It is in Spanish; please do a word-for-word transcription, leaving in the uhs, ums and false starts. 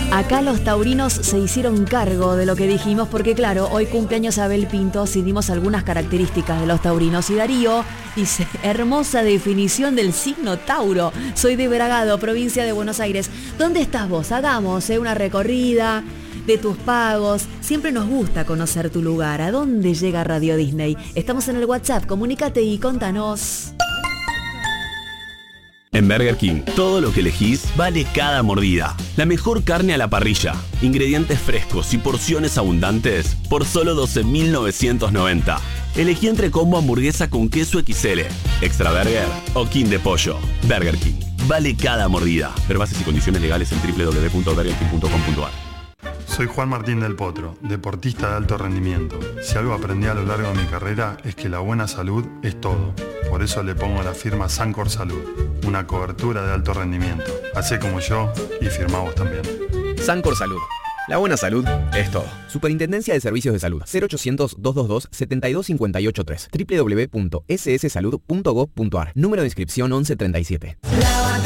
Acá los taurinos se hicieron cargo de lo que dijimos porque claro, hoy cumpleaños Abel Pinto, si dimos algunas características de los taurinos. Y Darío dice, hermosa definición del signo Tauro. Soy de Bragado, provincia de Buenos Aires. ¿Dónde estás vos? Hagamos eh, una recorrida de tus pagos. Siempre nos gusta conocer tu lugar. ¿A dónde llega Radio Disney? Estamos en el WhatsApp, comunícate y contanos. En Burger King, todo lo que elegís vale cada mordida. La mejor carne a la parrilla, ingredientes frescos y porciones abundantes por solo doce mil novecientos noventa. Elegí entre combo hamburguesa con queso equis ele, extra burger o king de pollo. Burger King, vale cada mordida. Ver bases y condiciones legales en doble u doble u doble u punto burger king punto com punto a r. Soy Juan Martín del Potro, deportista de alto rendimiento. Si algo aprendí a lo largo de mi carrera es que la buena salud es todo. Por eso le pongo a la firma Sancor Salud, una cobertura de alto rendimiento. Hacé como yo y firmá vos también. Sancor Salud. La buena salud es todo. Superintendencia de Servicios de Salud. cero ochocientos, doscientos veintidós, setenta y dos cincuenta y ocho tres. doble u doble u doble u punto ese ese salud punto gob punto a r. Número de inscripción once treinta y siete.